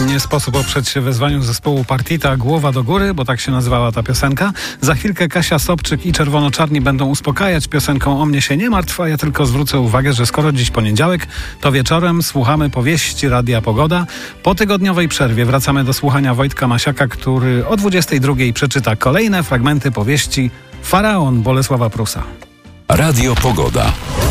Nie sposób oprzeć się wezwaniu zespołu Partita Głowa do góry, bo tak się nazywała ta piosenka. Za chwilkę Kasia Sobczyk i Czerwono-Czarni będą uspokajać piosenką O mnie się nie martw, a ja tylko zwrócę uwagę, że skoro dziś poniedziałek, to wieczorem słuchamy powieści Radia Pogoda. Po tygodniowej przerwie wracamy do słuchania Wojtka Masiaka, który o 22:00 przeczyta kolejne fragmenty powieści Faraon Bolesława Prusa. Radio Pogoda.